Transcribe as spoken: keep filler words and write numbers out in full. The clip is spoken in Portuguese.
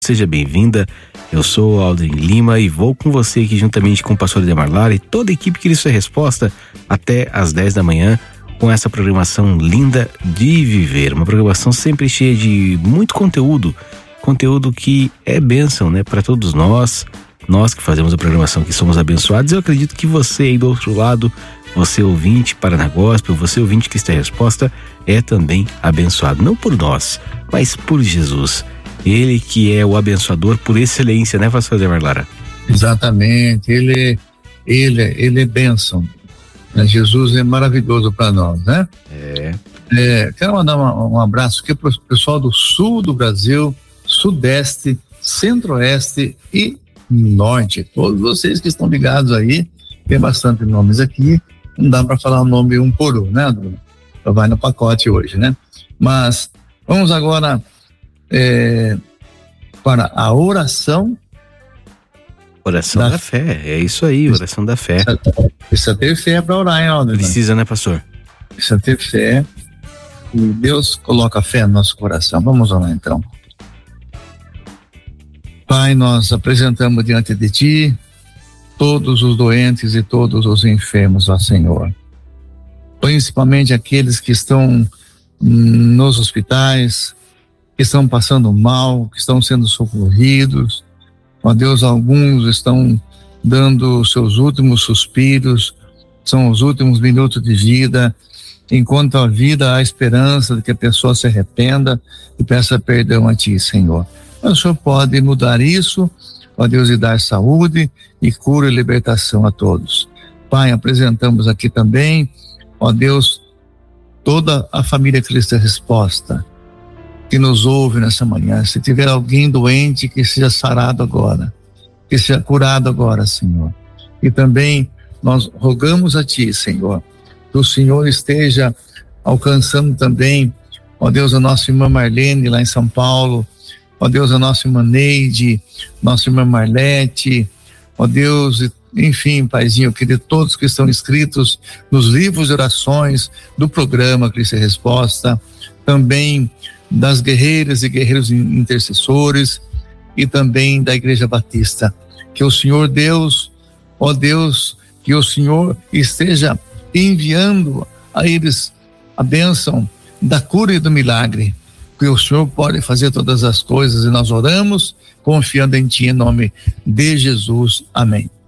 Seja bem-vinda, eu sou o Aldrin Lima e vou com você aqui juntamente com o pastor Ademar Lara e toda a equipe Cristo é Resposta até às dez da manhã com essa programação linda de viver, uma programação sempre cheia de muito conteúdo, conteúdo que é bênção, né, para todos nós, nós que fazemos a programação que somos abençoados. Eu acredito que você aí do outro lado, você ouvinte Paraná Gospel, você ouvinte Cristo é Resposta, é também abençoado, não por nós, mas por Jesus. Ele que é o abençoador por excelência, né, pastor Ademar Lara? Exatamente, ele, ele, ele é bênção. Jesus é maravilhoso para nós, né? É. é quero mandar uma, um abraço aqui para o pessoal do sul do Brasil, sudeste, centro-oeste e norte. Todos vocês que estão ligados aí, tem bastante nomes aqui, não dá para falar o nome um por um, né, Bruno? Vai no pacote hoje, né? Mas vamos agora É, para a oração oração da, da fé, é isso aí, oração da fé. Precisa, precisa ter fé para orar, hein, Aldo? Precisa, né, pastor? Precisa ter fé e Deus coloca fé no nosso coração. Vamos orar então. Pai, nós apresentamos diante de Ti todos os doentes e todos os enfermos, ó Senhor, principalmente aqueles que estão nos hospitais, que estão passando mal, que estão sendo socorridos. Ó Deus, alguns estão dando seus últimos suspiros, são os últimos minutos de vida. Enquanto a vida, há esperança de que a pessoa se arrependa e peça perdão a Ti, Senhor. Mas o Senhor pode mudar isso, ó Deus, e dar saúde e cura e libertação a todos. Pai, apresentamos aqui também, ó Deus, toda a família Cristo é Resposta, que nos ouve nessa manhã. Se tiver alguém doente, que seja sarado agora, que seja curado agora, Senhor. E também nós rogamos a Ti, Senhor, que o Senhor esteja alcançando também, ó Deus, a nossa irmã Marlene lá em São Paulo, ó Deus, a nossa irmã Neide, nossa irmã Marlete, ó Deus, enfim, Paizinho, que de todos que estão inscritos nos livros de orações do programa Cristo é Resposta, também das guerreiras e guerreiros intercessores e também da Igreja Batista. Que o Senhor Deus, ó Deus, que o Senhor esteja enviando a eles a bênção da cura e do milagre, que o Senhor pode fazer todas as coisas e nós oramos confiando em Ti em nome de Jesus. Amém.